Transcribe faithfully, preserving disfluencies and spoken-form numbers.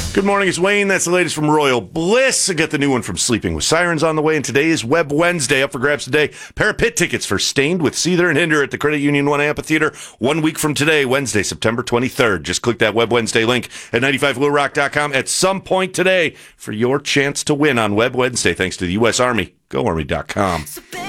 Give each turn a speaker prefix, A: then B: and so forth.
A: Good morning, it's Wayne. That's the latest from Royal Bliss. I got the new one from Sleeping with Sirens on the way, and today is Web Wednesday. Up for grabs today. Pair of pit tickets for Stained with Seether and Hinder at the Credit Union One Amphitheater one week from today, Wednesday, September twenty-third. Just click that Web Wednesday link at ninety-five blue rock dot com at some point today for your chance to win on Web Wednesday, thanks to the U S Army. Go Army dot com.